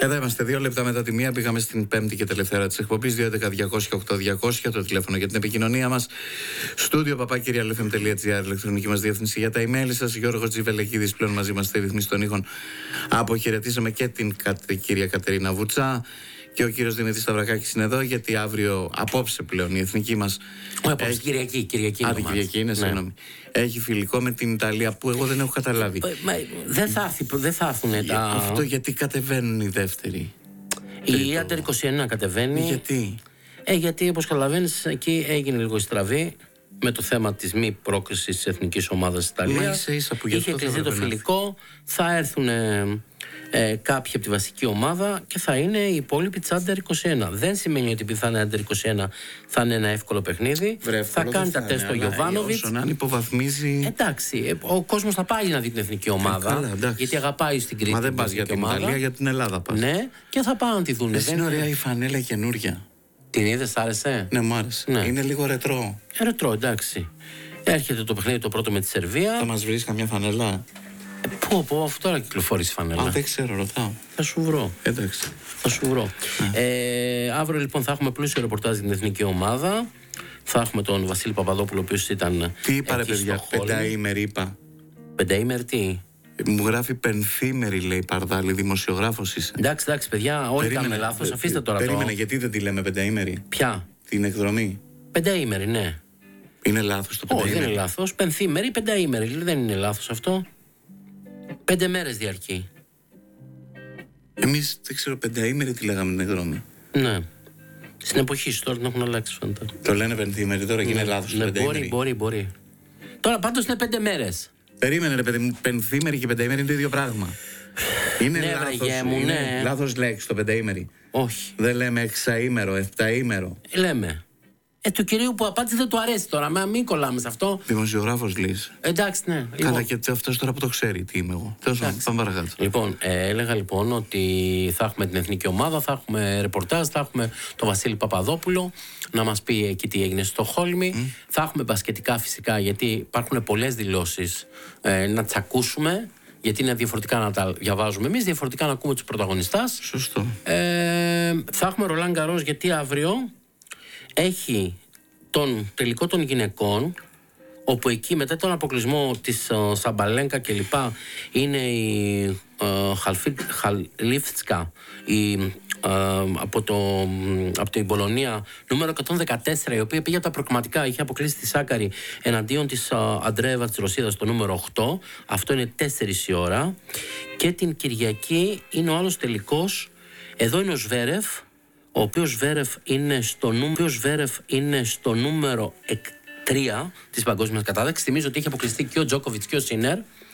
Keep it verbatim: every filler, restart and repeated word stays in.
Εδώ είμαστε, δύο λεπτά μετά τη μία. Πήγαμε στην πέμπτη και τελευταία τη εκπομπή. δύο έντεκα διακόσια οκτώ διακόσια το τηλέφωνο για την επικοινωνία μα. Στούντιο παπάκυριαλεφm τελεία τζι άρ, ηλεκτρονική μα διεύθυνση για τα email σα. Γιώργος Τζιβελεκίδης πλέον μαζί μα στη ρυθμίση των ήχων. Αποχαιρετήσαμε και την κυρία Κατερίνα Βουτσά. Και ο κύριος Δημήτρης Σταυρακάκης είναι εδώ, γιατί αύριο, απόψε πλέον, η εθνική μας. Όχι, έχει... Κυριακή, Κυριακή. Α, την Κυριακή είναι, συγγνώμη. Ναι. Έχει φιλικό με την Ιταλία που εγώ δεν έχω καταλάβει. Μα, δεν θα, δεν θα έρθουν τα. Αυτό γιατί κατεβαίνουν οι δεύτεροι. Η Άντερ είκοσι ένα κατεβαίνει. Γιατί? Ε, γιατί όπως καταλαβαίνεις, εκεί έγινε λίγο η στραβή με το θέμα της μη πρόκρισης της εθνικής ομάδας της Ιταλίας. Είχε κλειστεί το φιλικό, θα έρθουν. Ε, κάποιοι από τη βασική ομάδα και θα είναι οι υπόλοιποι της Άντερ είκοσι ένα. Δεν σημαίνει ότι επειδή θα είναι Άντερ είκοσι ένα θα είναι ένα εύκολο παιχνίδι. Βρε, θα κάνει τα τεστ ο Γιοβάνοβιτς. Αν υποβαθμίζει. Εντάξει, ο κόσμος θα πάει να δει την εθνική ομάδα. Ε, καλά, γιατί αγαπάει στην Κρήτη. Μα δεν πας για την ομάδα. Ιταλία, για την Ελλάδα πας. Ναι, και θα πάνε να τη δουν. Είναι ωραία η φανέλα καινούρια. Την είδες, άρεσε? Ναι, μου άρεσε. Ναι. Είναι λίγο ρετρό. Ε, ρετρό, εντάξει. Έρχεται το παιχνίδι το πρώτο με τη Σερβία. Θα μας βρεις καμιά φανέλα? Πού, πού, αυτό τώρα κυκλοφορεί φανέλα. Α, δεν ξέρω, ρωτάω. Θα σου βρω. Εντάξει. Θα σου βρω. Ε, αύριο λοιπόν θα έχουμε πλούσιο ρεπορτάζ για την εθνική ομάδα. Θα έχουμε τον Βασίλη Παπαδόπουλο, ο οποίος ήταν. Τι είπα, ρε παιδιά, πενταήμερη είπα. Πενταήμερη τι? Μου γράφει πενθήμερη, λέει Παρδάλη, δημοσιογράφος είσαι. Εντάξει, εντάξει, παιδιά, όλοι κάνουμε λάθος. Αφήστε τώρα. Περίμενε, το... γιατί δεν τη λέμε πενταήμερη? Ποια? Την εκδρομή. Πενταήμερη, ναι. Είναι λάθος το πενταήμερη? Όχι, δεν είναι λάθος. Πενθήμερη, πενταήμερη. Δεν είναι λάθος αυτό. Πέντε μέρες διαρκεί. Εμείς δεν ξέρω, πενταήμερη τι λέγαμε την εκδρομή. Ναι. Στην εποχή σου τώρα την έχουν αλλάξει, φαντάζομαι. Το λένε πενθήμερη τώρα και είναι λάθος. Ναι, μπορεί, μπορεί, μπορεί. Τώρα πάντως είναι πέντε μέρες. Περίμενε, ρε παιδί μου, πενθήμερη και πενταήμερη είναι το ίδιο πράγμα. Είναι ναι, λάθος, μου, είναι ναι. λάθος λέξη το πενταήμερη. Όχι. Δεν λέμε εξαήμερο, εφταήμερο. Λέμε. Ε, του κυρίου που απάντησε δεν του αρέσει τώρα. Μα μην κολλάμε σε αυτό. Δημοσιογράφος λύση. Εντάξει, ναι. Καλά, λοιπόν. και αυτό τώρα που το ξέρει, τι είμαι εγώ. Τέλος πάντων, πάμε παρακάτω. Λοιπόν, ε, έλεγα λοιπόν ότι θα έχουμε την εθνική ομάδα, θα έχουμε ρεπορτάζ, θα έχουμε τον Βασίλη Παπαδόπουλο να μας πει εκεί τι έγινε στο Στοκχόλμη. Mm. Θα έχουμε μπασκετικά φυσικά, γιατί υπάρχουν πολλές δηλώσεις ε, να τις ακούσουμε. Γιατί είναι διαφορετικά να τα διαβάζουμε εμείς, διαφορετικά να ακούμε τους πρωταγωνιστές. Σωστό. Ε, θα έχουμε Ρολάν Γκαρός, γιατί αύριο έχει τον τελικό των γυναικών, όπου εκεί μετά τον αποκλεισμό της uh, Σαμπαλένκα και λοιπά είναι η uh, Χαλίφτσκα η, uh, από, το, από την Πολωνία νούμερο εκατόν δεκατέσσερα, η οποία πήγε από τα προκριματικά, είχε αποκλείσει τη Σάκαρη εναντίον της uh, Αντρέεβα της Ρωσίδας το νούμερο οκτώ. Αυτό είναι τέσσερις η ώρα. Και την Κυριακή είναι ο άλλος τελικός. Εδώ είναι ο Σβέρεφ, ο οποίος Βέρεφ είναι στο, νου... Βέρεφ είναι στο νούμερο τρία της παγκόσμιας κατάταξης. Θυμίζω ότι έχει αποκλειστεί και ο Τζόκοβιτς και ο Σίνερ.